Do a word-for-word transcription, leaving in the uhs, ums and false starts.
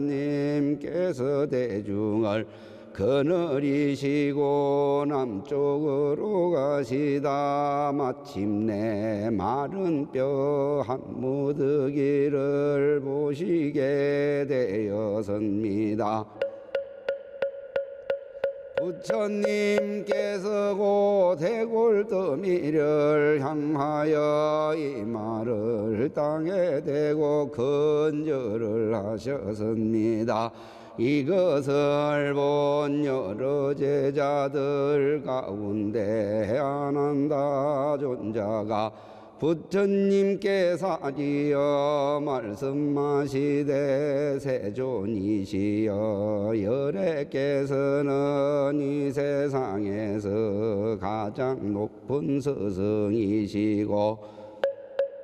님께서 대중을 거느리시고 남쪽으로 가시다 마침내 마른 뼈 한 무더기를 보시게 되었습니다. 부처님께서 고 대골더미를 향하여 이 말을 땅에 대고 건절을 하셨습니다. 이것을 본 여러 제자들 가운데 아난다 존자가 부처님께 사지어 말씀하시되 세존이시여 열애께서는 이 세상에서 가장 높은 스승이시고